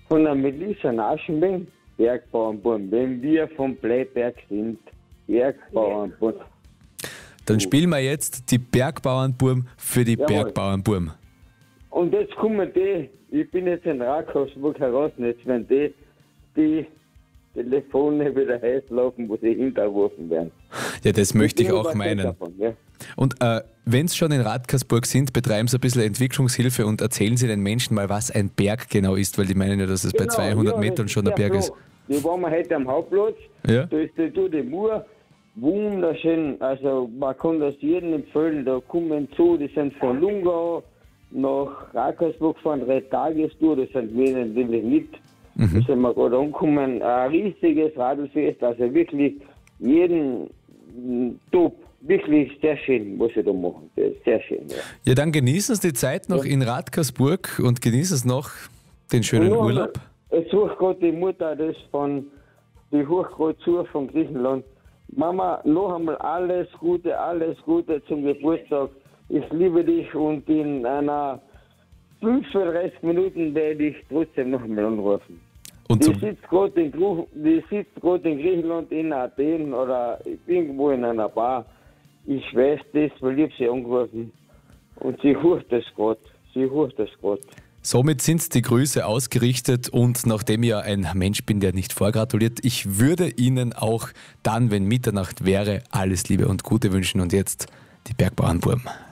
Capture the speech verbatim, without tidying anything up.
von der Melissa Naschenbein, Bergbauernburm. Wenn wir vom Bleiberg sind, Bergbauernburm. Dann spielen wir jetzt die Bergbauernburm für die Jawohl. Bergbauernburm. Und jetzt kommen die, ich bin jetzt in Rakosburg heraus, jetzt werden die, die Telefone wieder heiß laufen, wo sie hinterworfen werden. Ja, das möchte ich bin auch überzeugt meinen. davon, ja. Und äh, wenn Sie schon in Radkersburg sind, betreiben Sie ein bisschen Entwicklungshilfe und erzählen Sie den Menschen mal, was ein Berg genau ist, weil die meinen ja, dass es bei Genau, zweihundert ja, Metern das schon ein der Berg ist. Flo. Die waren wir heute am Hauptplatz, Ja? da ist die Tote Mur, wunderschön, also man kann das jedem empfehlen, da kommen zu, die sind von Lungau nach Rakosburg fahren, drei Tagestour, das sind wir natürlich nicht. Da sind wir gerade angekommen, ein riesiges Radlfest, also wirklich jeden mm, top, wirklich sehr schön, was sie da machen, das ist sehr schön, ja. Ja, dann genießen Sie die Zeit noch in Radkersburg und genießen Sie noch den schönen Und noch Urlaub. einmal, jetzt sucht gerade die Mutter das von, die sucht gerade zu von Griechenland. Mama, noch einmal alles Gute, alles Gute zum Geburtstag. Ich liebe dich und in einer fünfunddreißig Minuten werde ich trotzdem noch einmal anrufen. Und Die zum, sitzt gerade in, Gru- die sitzt gerade in Griechenland, in Athen oder irgendwo in einer Bar. Ich weiß das, weil ich hab sie angerufen. Und sie hört das gerade. Sie hört das gerade. somit sind die Grüße ausgerichtet und nachdem ich ja ein Mensch bin, der nicht vorgratuliert, ich würde Ihnen auch dann, wenn Mitternacht wäre, alles Liebe und Gute wünschen und jetzt die Bergbauernburm.